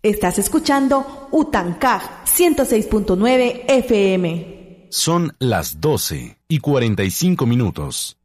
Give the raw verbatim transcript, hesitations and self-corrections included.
Estás escuchando Utancaj ciento seis punto nueve F M. Son las doce y cuarenta y cinco minutos.